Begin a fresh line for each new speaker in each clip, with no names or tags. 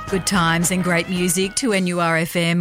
Good times and great music to NURFM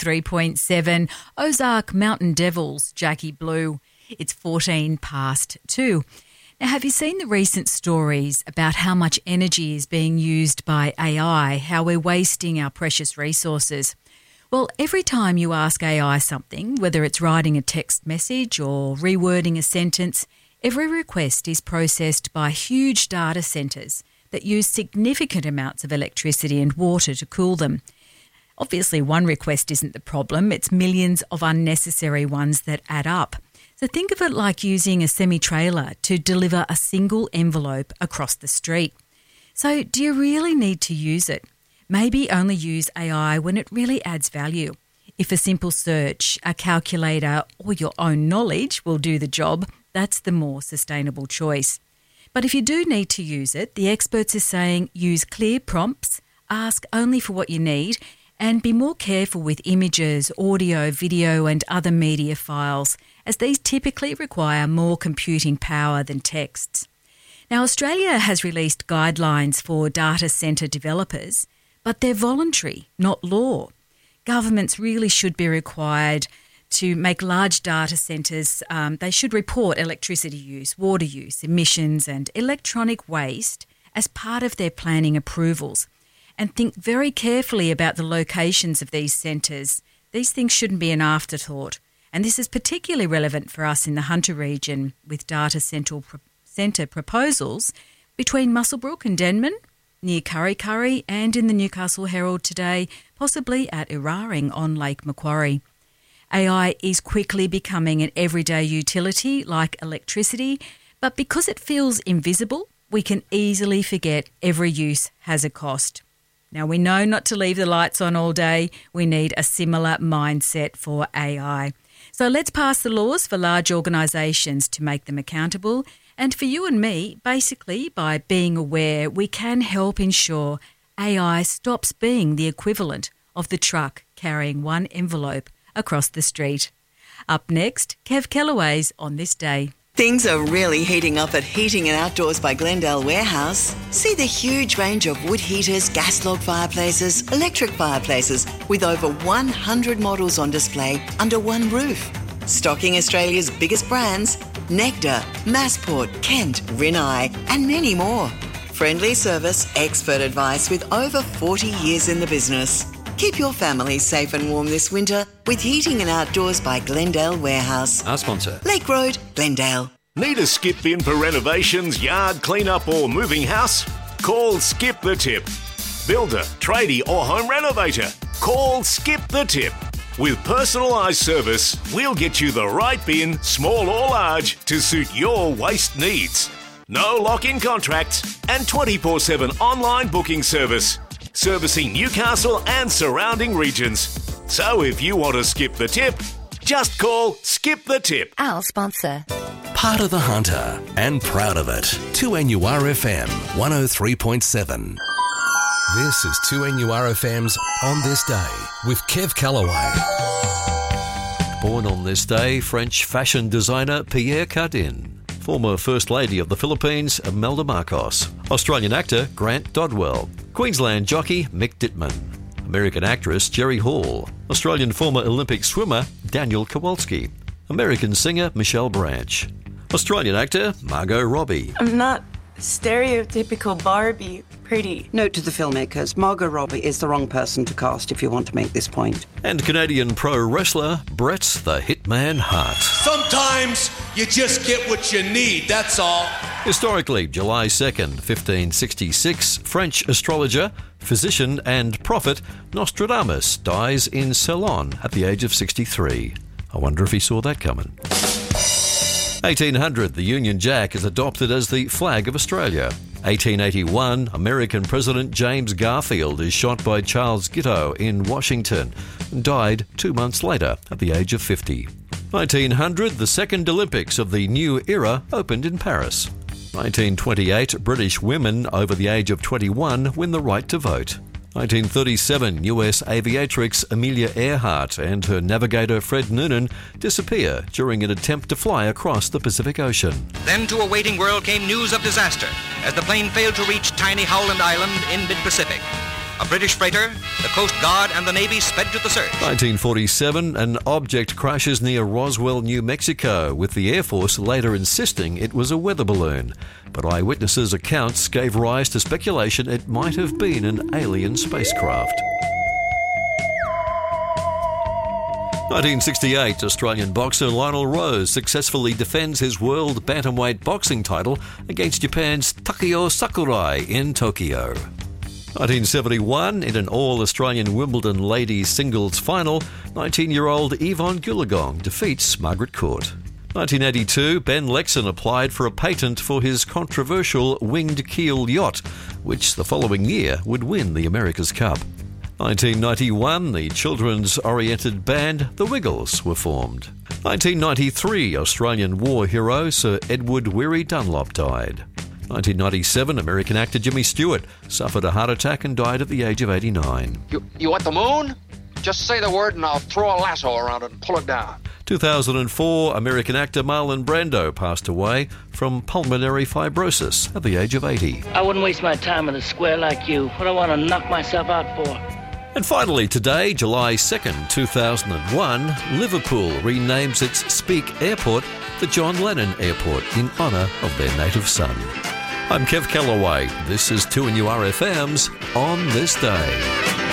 103.7. Ozark Mountain Devils, Jackie Blue. It's 14 past 2. Now, have you seen the recent stories about how much energy is being used by AI, how we're wasting our precious resources? Well, every time you ask AI something, whether it's writing a text message or rewording a sentence, every request is processed by huge data centres that use significant amounts of electricity and water to cool them. Obviously, one request isn't the problem. It's millions of unnecessary ones that add up. So think of it like using a semi-trailer to deliver a single envelope across the street. So do you really need to use it? Maybe only use AI when it really adds value. If a simple search, a calculator, or your own knowledge will do the job, that's the more sustainable choice. But if you do need to use it, the experts are saying use clear prompts, ask only for what you need, and be more careful with images, audio, video and other media files, as these typically require more computing power than texts. Now, Australia has released guidelines for data centre developers, but they're voluntary, not law. Governments really should be required to make large data centres, they should report electricity use, water use, emissions and electronic waste as part of their planning approvals, and think very carefully about the locations of these centres. These things shouldn't be an afterthought, and this is particularly relevant for us in the Hunter region with data centre proposals between Muswellbrook and Denman, near Kurri Kurri, and in the Newcastle Herald today, possibly at Eraring on Lake Macquarie. AI is quickly becoming an everyday utility like electricity, but because it feels invisible, we can easily forget every use has a cost. Now, we know not to leave the lights on all day. We need a similar mindset for AI. So let's pass the laws for large organisations to make them accountable. And for you and me, basically, by being aware, we can help ensure AI stops being the equivalent of the truck carrying one envelope across the street. Up next, Kev Kellaway's On This Day.
Things are really heating up at Heating and Outdoors by Glendale Warehouse. See the huge range of wood heaters, gas log fireplaces, electric fireplaces, with over 100 models on display under one roof. Stocking Australia's biggest brands, Nectar, Massport, Kent, Rinnai, and many more. Friendly service, expert advice with over 40 years in the business. Keep your family safe and warm this winter with Heating and Outdoors by Glendale Warehouse.
Our sponsor.
Lake Road, Glendale.
Need a skip bin for renovations, yard clean-up or moving house? Call Skip the Tip. Builder, tradie or home renovator? Call Skip the Tip. With personalised service, we'll get you the right bin, small or large, to suit your waste needs. No lock-in contracts and 24/7 online booking service. Servicing Newcastle and surrounding regions. So if you want to skip the tip, just call Skip the Tip.
Our sponsor.
Part of the Hunter and proud of it. 2NURFM 103.7. This is 2NURFM's On This Day with Kev Kellaway.
Born on this day, French fashion designer Pierre Cardin. Former First Lady of the Philippines, Imelda Marcos. Australian actor, Grant Dodwell. Queensland jockey, Mick Dittman. American actress, Jerry Hall. Australian former Olympic swimmer, Daniel Kowalski. American singer, Michelle Branch. Australian actor, Margot Robbie.
I'm not stereotypical Barbie pretty.
Note to the filmmakers, Margot Robbie is the wrong person to cast if you want to make this point.
And Canadian pro wrestler, Bret the Hitman Hart.
Sometimes you just get what you need, that's all.
Historically, July 2nd, 1566, French astrologer, physician and prophet Nostradamus dies in Ceylon at the age of 63. I wonder if he saw that coming. 1800, the Union Jack is adopted as the flag of Australia. 1881, American President James Garfield is shot by Charles Guiteau in Washington and died 2 months later at the age of 50. 1900, the second Olympics of the new era opened in Paris. 1928, British women over the age of 21 win the right to vote. 1937, US aviatrix Amelia Earhart and her navigator Fred Noonan disappear during an attempt to fly across the Pacific Ocean.
Then to a waiting world came news of disaster as the plane failed to reach tiny Howland Island in mid-Pacific.
A British freighter, the Coast Guard and the Navy sped to the search.
1947, an object crashes near Roswell, New Mexico, with the Air Force later insisting it was a weather balloon. But eyewitnesses' accounts gave rise to speculation it might have been an alien spacecraft. 1968, Australian boxer Lionel Rose successfully defends his world bantamweight boxing title against Japan's Takeo Sakurai in Tokyo. 1971, in an all-Australian Wimbledon ladies singles final, 19-year-old Yvonne Goolagong defeats Margaret Court. 1982, Ben Lexon applied for a patent for his controversial winged keel yacht, which the following year would win the America's Cup. 1991, the children's-oriented band The Wiggles were formed. 1993, Australian war hero Sir Edward Weary Dunlop died. 1997, American actor Jimmy Stewart suffered a heart attack and died at the age of 89.
You want the moon? Just say the word and I'll throw a lasso around it and pull it down.
2004, American actor Marlon Brando passed away from pulmonary fibrosis at the age of 80.
I wouldn't waste my time in a square like you. What do I want to knock myself out for?
And finally today, July 2nd, 2001, Liverpool renames its Speke Airport the John Lennon Airport in honour of their native son. I'm Kev Callaway. This is 2NURFM's On This Day.